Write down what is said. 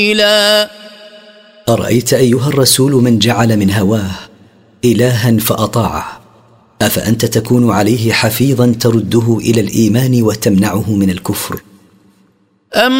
أرأيت أيها الرسول من جعل من هواه إلها فأطاعه، أفأنت تكون عليه حفيظا ترده إلى الإيمان وتمنعه من الكفر؟